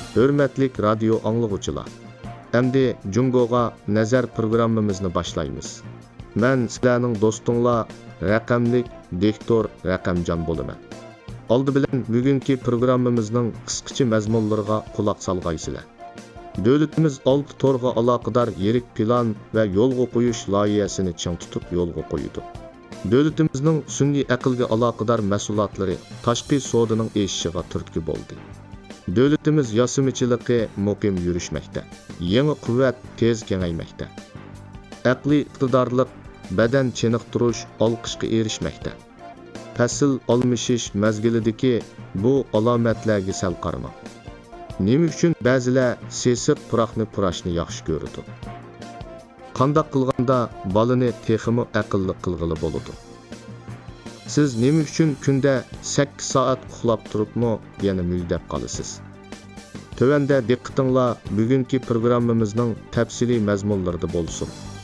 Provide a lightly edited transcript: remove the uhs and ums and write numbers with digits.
Hürmetlik radyo anlıqçılar. Endi Jungo'ga nazar programmamizni boshlaymiz. Men sizlarning do'stinglar raqamlik diktor Raqamjon bo'laman. Oldi bilan bugungi programmamizning qisqacha mazmunlariga quloq solgaysizlar. Davlatimiz 6 to'rga aloqador yirik plan va yo'lga qo'yish loyihasini ching tutib yo'lga qo'ydi. Davlatimizning sun'iy aqlga aloqador mas'uliyatlari tashqi savdoning eshishiga turtki bo'ldi. Davlatimiz yosimichiligi muqim yurishmoqda. Yangi quvvat tez kengaymoqda. Aqliy iqtidorlik badan chiniqtirish olqishga erishmoqda. Fasl almashish mazgilidagi bu alomatlarga sal qaramang. Nima uchun ba'zilar sesiq puroqni purashni yaxshi ko'radi? Qanday qilganda bolani texmi aqlli qilg'ili bo'ladi? Siz nima uchun kunda 8 soat uxlab turibmi yana mugdab qolasiz? Tövəndə diqqətinizlər bugünkü proqramımızın təfsili məzmunlarında bolsun.